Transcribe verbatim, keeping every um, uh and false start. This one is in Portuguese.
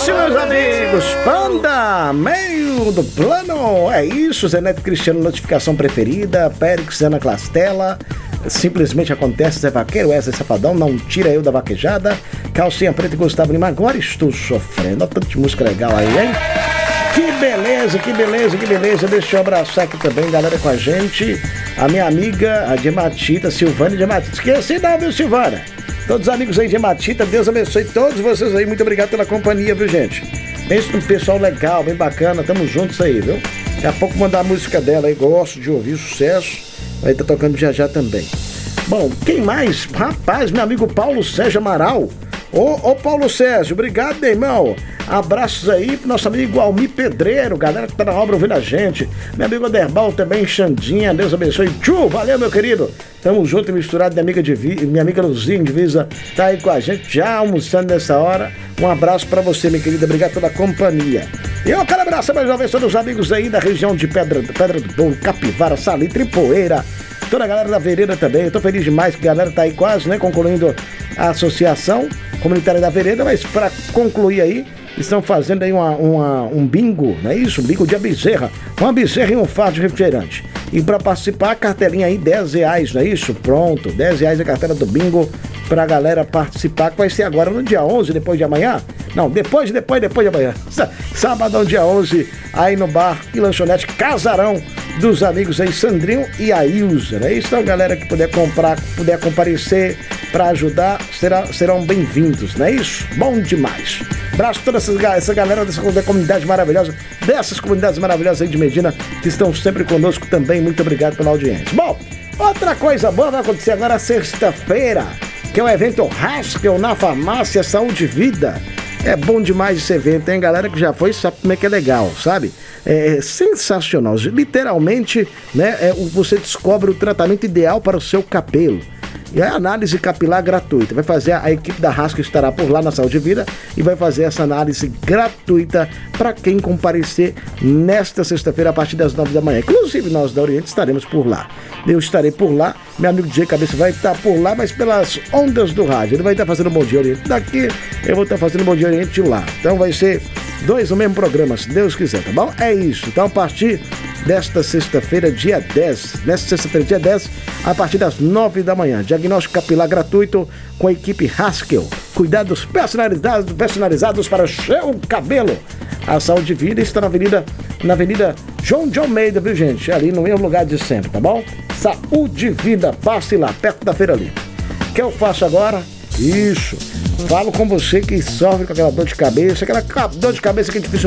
isso, meus amigos. Panda, meio do plano. É isso, Zeneto Cristiano, notificação preferida. Périx, Ana Clastella. Simplesmente acontece, Zé Vaqueiro, Wesley Safadão, não tira eu da vaquejada. Calcinha Preta e Gustavo Lima, agora estou sofrendo. Olha tanto de música legal aí, hein? Que beleza, que beleza, que beleza. Deixa eu abraçar aqui também, galera, com a gente. A minha amiga, a Diamatita, Silvana Diamatita. Esqueci não, viu, Silvana? Todos os amigos aí de Matita, Deus abençoe todos vocês aí. Muito obrigado pela companhia, viu, gente? Pensa num pessoal legal, bem bacana. Tamo juntos aí, viu? Daqui a pouco mandar a música dela aí. Gosto de ouvir, sucesso. Vai estar tocando já já também. Bom, quem mais? Rapaz, meu amigo Paulo Sérgio Amaral. Ô, ô Paulo Sérgio, obrigado, meu irmão. Abraços aí pro nosso amigo Almir Pedreiro, galera que tá na obra ouvindo a gente. Meu amigo Aderbal também, Xandinha, Deus abençoe. Tchu, valeu, meu querido. Tamo junto e misturado, minha amiga, de vi... minha amiga Luzinha Divisa tá aí com a gente, já almoçando nessa hora. Um abraço pra você, minha querida, obrigado pela companhia. E eu quero abraçar mais uma vez todos os amigos aí da região de Pedra, Pedra do Bom, Capivara, Salitre, Poeira. Toda a galera da Vereda também, eu tô feliz demais que a galera tá aí quase, né, concluindo a associação comunitária da Vereda, mas pra concluir aí, estão fazendo aí uma, uma, um bingo, não é isso? Um bingo de bezerra, uma bezerra e um fardo de refrigerante. E pra participar, a cartelinha aí, dez reais, não é isso? Pronto, dez reais a cartela do bingo pra galera participar, que vai ser agora no dia onze, depois de amanhã. Não, depois, depois, depois de amanhã. Sábado, dia onze, aí no bar e lanchonete Casarão dos amigos aí, Sandrinho e Ailza, né? Então, galera que puder comprar, puder comparecer para ajudar, será, serão bem-vindos, não é isso? Bom demais. Abraço a toda essa, essa galera dessa comunidade maravilhosa, dessas comunidades maravilhosas aí de Medina, que estão sempre conosco também. Muito obrigado pela audiência. Bom, outra coisa boa vai acontecer agora sexta-feira, que é o evento Haskell na Farmácia Saúde e Vida. É bom demais esse evento, hein? Galera que já foi sabe como é que é legal, sabe? É sensacional. Literalmente, né? É, você descobre o tratamento ideal para o seu cabelo. E a análise capilar gratuita. Vai fazer, a equipe da Haskell estará por lá na Saúde e Vida e vai fazer essa análise gratuita para quem comparecer nesta sexta-feira a partir das nove da manhã. Inclusive nós da Oriente estaremos por lá. Eu estarei por lá, meu amigo D J Cabeça vai estar por lá, mas pelas ondas do rádio. Ele vai estar fazendo o Bom Dia Oriente daqui, eu vou estar fazendo o Bom Dia Oriente lá. Então vai ser dois no mesmo programa, se Deus quiser, tá bom? É isso. Então a partir desta sexta-feira, dia dez, nesta sexta-feira, dia dez, a partir das nove da manhã, diagnóstico capilar gratuito com a equipe Haskell. Cuidados personalizados, personalizados para o seu cabelo. A Saúde e Vida está na Avenida, na Avenida João de Almeida, viu, gente? Ali no mesmo lugar de sempre, tá bom? Saúde e Vida, passe lá, perto da Feira Livre. O que eu faço agora? Isso. Falo com você que sofre com aquela dor de cabeça, aquela dor de cabeça que é difícil